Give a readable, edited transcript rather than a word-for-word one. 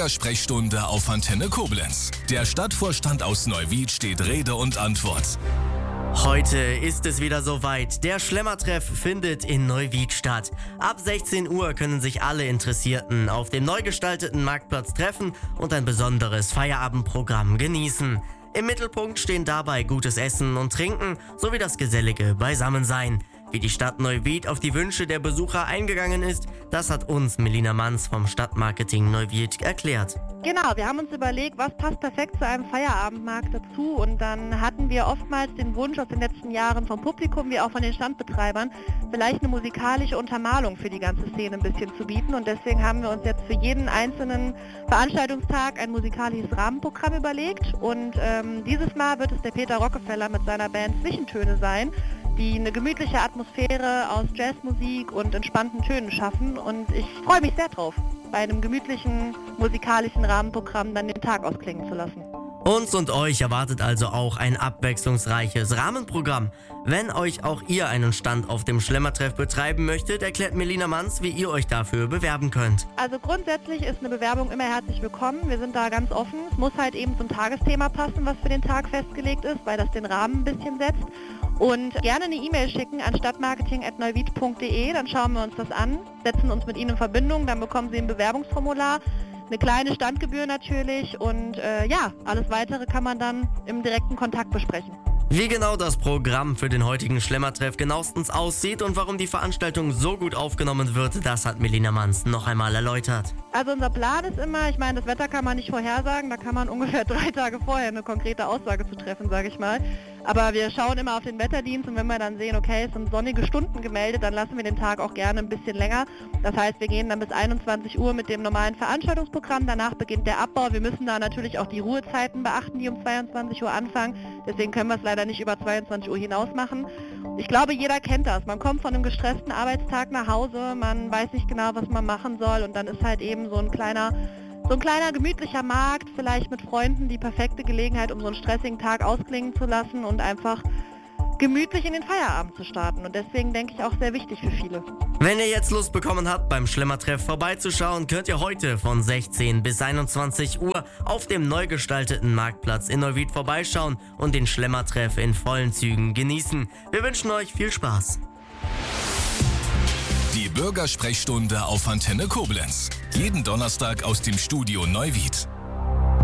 Bürgersprechstunde auf Antenne Koblenz. Der Stadtvorstand aus Neuwied steht Rede und Antwort. Heute ist es wieder soweit. Der Schlemmertreff findet in Neuwied statt. Ab 16 Uhr können sich alle Interessierten auf dem neu gestalteten Marktplatz treffen und ein besonderes Feierabendprogramm genießen. Im Mittelpunkt stehen dabei gutes Essen und Trinken sowie das gesellige Beisammensein. Wie die Stadt Neuwied auf die Wünsche der Besucher eingegangen ist, das hat uns Melina Manz vom Stadtmarketing Neuwied erklärt. Genau, wir haben uns überlegt, was passt perfekt zu einem Feierabendmarkt dazu, und dann hatten wir oftmals den Wunsch aus den letzten Jahren vom Publikum wie auch von den Standbetreibern, vielleicht eine musikalische Untermalung für die ganze Szene ein bisschen zu bieten, und deswegen haben wir uns jetzt für jeden einzelnen Veranstaltungstag ein musikalisches Rahmenprogramm überlegt, und dieses Mal wird es der Peter Rockefeller mit seiner Band Zwischentöne sein, die eine gemütliche Atmosphäre aus Jazzmusik und entspannten Tönen schaffen, und ich freue mich sehr drauf, bei einem gemütlichen musikalischen Rahmenprogramm dann den Tag ausklingen zu lassen. Uns und euch erwartet also auch ein abwechslungsreiches Rahmenprogramm. Wenn euch auch ihr einen Stand auf dem Schlemmertreff betreiben möchtet, erklärt Melina Manz, wie ihr euch dafür bewerben könnt. Also grundsätzlich ist eine Bewerbung immer herzlich willkommen. Wir sind da ganz offen. Es muss halt eben zum Tagesthema passen, was für den Tag festgelegt ist, weil das den Rahmen ein bisschen setzt. Und gerne eine E-Mail schicken an stadtmarketing@neuwied.de, dann schauen wir uns das an, setzen uns mit Ihnen in Verbindung, dann bekommen Sie ein Bewerbungsformular, eine kleine Standgebühr natürlich, und alles Weitere kann man dann im direkten Kontakt besprechen. Wie genau das Programm für den heutigen Schlemmertreff genauestens aussieht und warum die Veranstaltung so gut aufgenommen wird, das hat Melina Manz noch einmal erläutert. Also unser Plan ist immer, ich meine, das Wetter kann man nicht vorhersagen, da kann man ungefähr 3 Tage vorher eine konkrete Aussage zu treffen, sage ich mal. Aber wir schauen immer auf den Wetterdienst, und wenn wir dann sehen, okay, es sind sonnige Stunden gemeldet, dann lassen wir den Tag auch gerne ein bisschen länger. Das heißt, wir gehen dann bis 21 Uhr mit dem normalen Veranstaltungsprogramm, danach beginnt der Abbau. Wir müssen da natürlich auch die Ruhezeiten beachten, die um 22 Uhr anfangen. Deswegen können wir es leider nicht über 22 Uhr hinaus machen. Ich glaube, jeder kennt das. Man kommt von einem gestressten Arbeitstag nach Hause, man weiß nicht genau, was man machen soll, und dann ist halt eben so ein kleiner gemütlicher Markt, vielleicht mit Freunden, die perfekte Gelegenheit, um so einen stressigen Tag ausklingen zu lassen und einfach gemütlich in den Feierabend zu starten. Und deswegen denke ich auch sehr wichtig für viele. Wenn ihr jetzt Lust bekommen habt, beim Schlemmertreff vorbeizuschauen, könnt ihr heute von 16 bis 21 Uhr auf dem neu gestalteten Marktplatz in Neuwied vorbeischauen und den Schlemmertreff in vollen Zügen genießen. Wir wünschen euch viel Spaß. Die Bürgersprechstunde auf Antenne Koblenz. Jeden Donnerstag aus dem Studio Neuwied.